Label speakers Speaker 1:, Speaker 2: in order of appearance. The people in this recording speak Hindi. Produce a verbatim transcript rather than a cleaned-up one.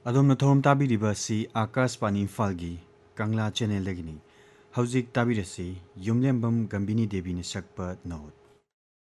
Speaker 1: अदोमना थौरम ताबिरिबासी आकाशवाणी इम्फालगी कांगला चैनल दगिनी हौजिक ताबिरसी युमलेम्बम गंबिनी देवी ने सकपा नोट।